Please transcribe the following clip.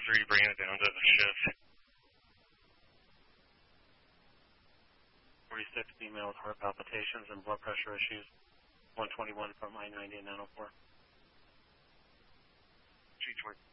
3, bringing it down to the shift. 46 females, heart palpitations and blood pressure issues. 121 from I-90 and 904. G20.